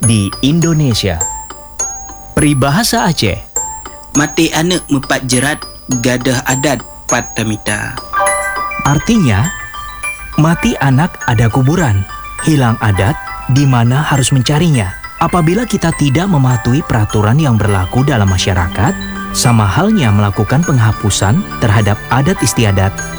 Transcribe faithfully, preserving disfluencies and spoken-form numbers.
di Indonesia. Peribahasa Aceh. Mati anak mepat jerat, gadah adat pat tamita. Artinya, mati anak ada kuburan, hilang adat di mana harus mencarinya. Apabila kita tidak mematuhi peraturan yang berlaku dalam masyarakat, sama halnya melakukan penghapusan terhadap adat istiadat